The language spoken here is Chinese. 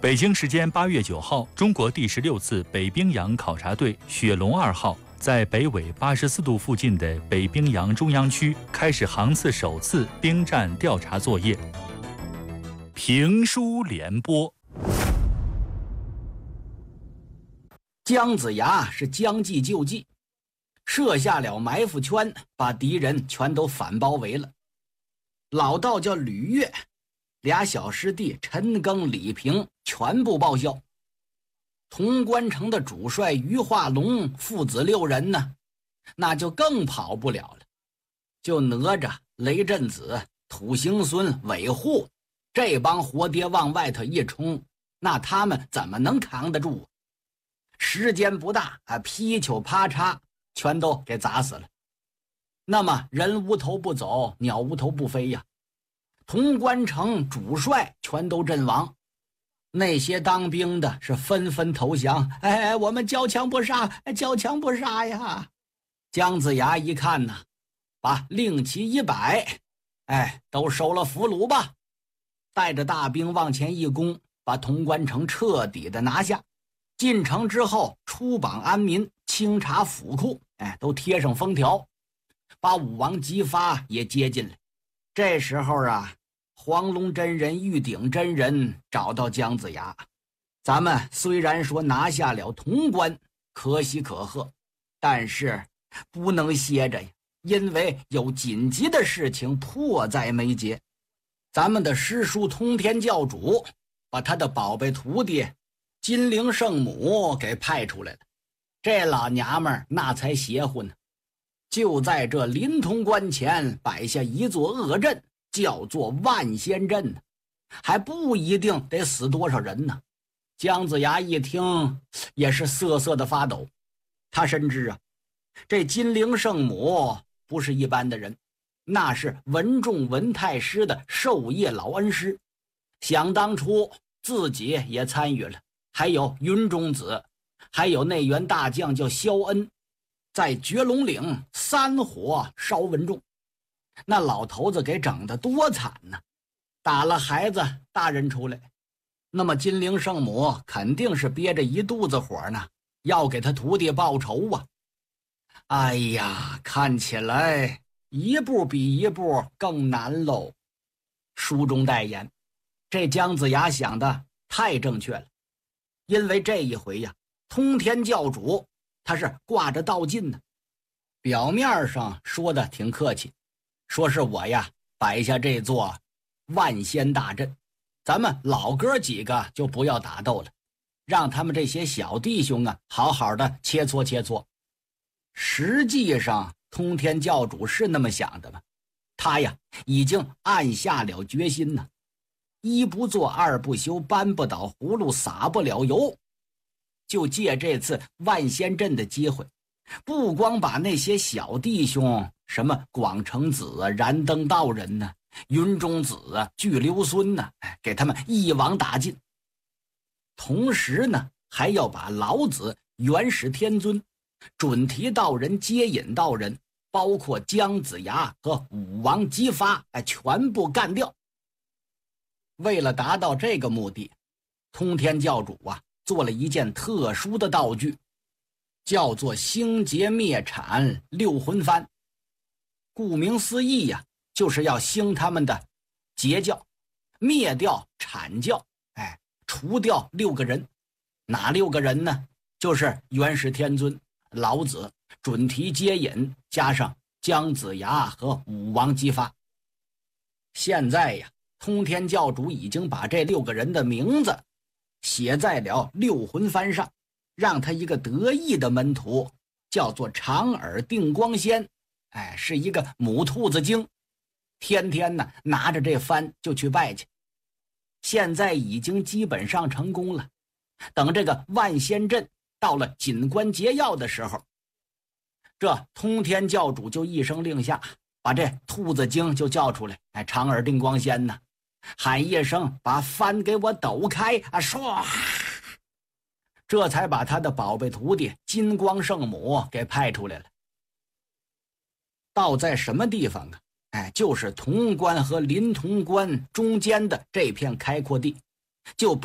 北京时间8月9号，中国第16次北冰洋考察队雪龙2号在北纬84度附近的北冰洋中央区开始航次首次冰战调查作业。评书联播。 姜子牙是将计就计，设下了埋伏圈，把敌人全都反包围了。老道叫吕岳，俩小师弟陈庚、李平全部报销。潼关城的主帅于化龙父子6人呢，那就更跑不了了。就哪吒、雷震子、土行孙、韦护这帮活爹往外头一冲，那他们怎么能扛得住啊？时间不大噼球啪嚓全都给砸死了。那么人无头不走，鸟无头不飞呀。潼关城主帅全都阵亡，那些当兵的是纷纷投降。我们交枪不杀，交枪不杀呀！姜子牙一看呢，把令旗一摆，都收了俘虏吧，带着大兵往前一攻，把潼关城彻底的拿下。进城之后，出榜安民，清查府库，都贴上封条，把武王姬发也接进来。这时候啊，黄龙真人、玉鼎真人找到姜子牙，咱们虽然说拿下了潼关，可喜可贺，但是不能歇着呀，因为有紧急的事情迫在眉睫。咱们的师叔通天教主把他的宝贝徒弟金陵圣母给派出来了，这老娘们儿那才邪乎呢，就在这临潼关前摆下一座恶阵，叫做万仙阵呢，还不一定得死多少人呢。姜子牙一听也是瑟瑟的发抖，他深知啊，这金陵圣母不是一般的人，那是文仲文太师的授业老恩师，想当初自己也参与了，还有云中子，还有内员大将叫萧恩，在绝龙岭3火烧文仲，那老头子给整得多惨呢，打了孩子大人出来。那么金陵圣母肯定是憋着一肚子火呢，要给他徒弟报仇啊。哎呀，看起来一步比一步更难喽。书中代言，这姜子牙想的太正确了，因为这一回呀，通天教主他是挂着道劲呢，表面上说的挺客气，说是我呀摆下这座万仙大阵，咱们老哥几个就不要打斗了，让他们这些小弟兄啊好好的切磋切磋。实际上通天教主是那么想的吗？他呀已经暗下了决心呢，一不做二不休，搬不倒葫芦撒不了油，就借这次万仙阵的机会，不光把那些小弟兄什么广成子啊、燃灯道人呢、云中子啊、巨留孙呢，给他们一网打尽，同时呢还要把老子、元始天尊、准提道人、接引道人，包括姜子牙和武王姬发全部干掉。为了达到这个目的，通天教主啊做了一件特殊的道具，叫做兴劫灭产6魂幡。顾名思义呀，就是要兴他们的截教，灭掉阐教，除掉6个人。哪6个人呢？就是元始天尊、老子、准提、接引，加上姜子牙和武王姬发。现在呀，通天教主已经把这6个人的名字写在了6魂幡上，让他一个得意的门徒叫做长耳定光仙，是一个母兔子精，天天呢拿着这幡就去拜去。现在已经基本上成功了，等这个万仙阵到了紧关节要的时候，这通天教主就一声令下，把这兔子精就叫出来，长耳定光仙呢喊一声，把幡给我抖开啊！唰，这才把他的宝贝徒弟金光圣母给派出来了。到在什么地方啊？就是潼关和临潼关中间的这片开阔地，就把